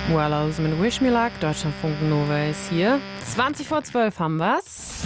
Wallows mit Wish Me Luck, Deutschlandfunk Nova ist hier. 20 vor 12 haben wir's.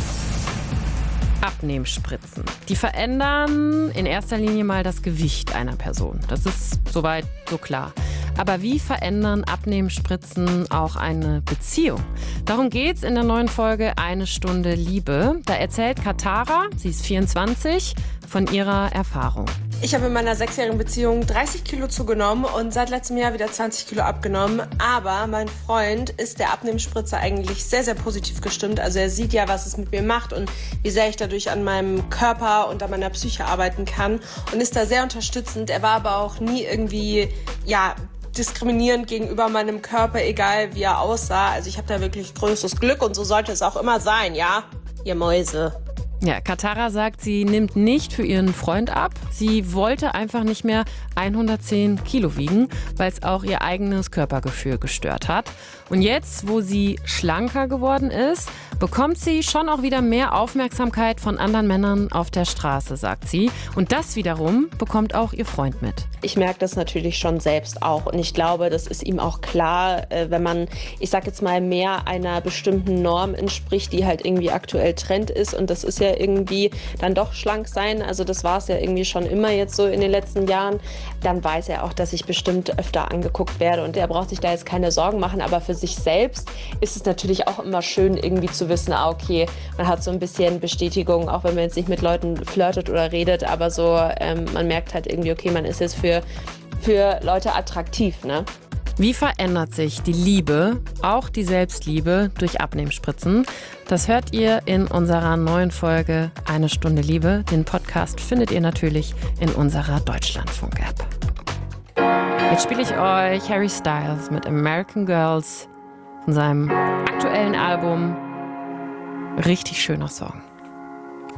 Abnehmspritzen. Die verändern in erster Linie mal das Gewicht einer Person. Das ist soweit so klar. Aber wie verändern Abnehmspritzen auch eine Beziehung? Darum geht's in der neuen Folge Eine Stunde Liebe. Da erzählt Katara, sie ist 24, von ihrer Erfahrung. Ich habe in meiner 6-jährigen Beziehung 30 Kilo zugenommen und seit letztem Jahr wieder 20 Kilo abgenommen. Aber mein Freund ist der Abnehmspritze eigentlich sehr, sehr positiv gestimmt. Also er sieht ja, was es mit mir macht und wie sehr ich dadurch an meinem Körper und an meiner Psyche arbeiten kann. Und ist da sehr unterstützend. Er war aber auch nie irgendwie, diskriminierend gegenüber meinem Körper, egal wie er aussah. Also ich habe da wirklich größtes Glück und so sollte es auch immer sein, ja? Ihr Mäuse. Ja, Katara sagt, sie nimmt nicht für ihren Freund ab. Sie wollte einfach nicht mehr 110 Kilo wiegen, weil es auch ihr eigenes Körpergefühl gestört hat. Und jetzt, wo sie schlanker geworden ist, bekommt sie schon auch wieder mehr Aufmerksamkeit von anderen Männern auf der Straße, sagt sie. Und das wiederum bekommt auch ihr Freund mit. Ich merke das natürlich schon selbst auch und ich glaube, das ist ihm auch klar, wenn man, ich sag jetzt mal, mehr einer bestimmten Norm entspricht, die halt irgendwie aktuell Trend ist und das ist ja irgendwie dann doch schlank sein, also das war es ja irgendwie schon immer jetzt so in den letzten Jahren, dann weiß er auch, dass ich bestimmt öfter angeguckt werde und er braucht sich da jetzt keine Sorgen machen, aber für sich selbst ist es natürlich auch immer schön irgendwie zu wissen, okay, man hat so ein bisschen Bestätigung, auch wenn man jetzt nicht mit Leuten flirtet oder redet, aber so, man merkt halt irgendwie, okay, man ist jetzt für Leute attraktiv, ne? Wie verändert sich die Liebe, auch die Selbstliebe, durch Abnehmspritzen? Das hört ihr in unserer neuen Folge Eine Stunde Liebe. Den Podcast findet ihr natürlich in unserer Deutschlandfunk-App. Jetzt spiele ich euch Harry Styles mit American Girls von seinem aktuellen Album. Richtig schöner Song.